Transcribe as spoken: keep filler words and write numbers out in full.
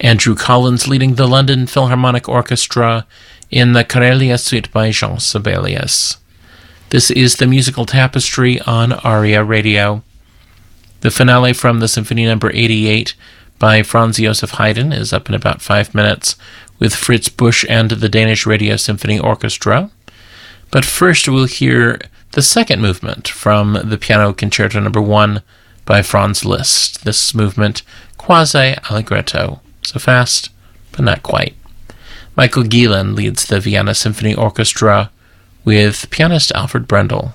Andrew Collins leading the London Philharmonic Orchestra in the Karelia Suite by Jean Sibelius. This is the Musical Tapestry on ARIA Radio. The finale from the Symphony Number eighty-eight by Franz Joseph Haydn is up in about five minutes with Fritz Busch and the Danish Radio Symphony Orchestra. But first we'll hear the second movement from the Piano Concerto Number one by Franz Liszt. This movement, quasi allegretto, so fast, but not quite. Michael Gielen leads the Vienna Symphony Orchestra with pianist Alfred Brendel.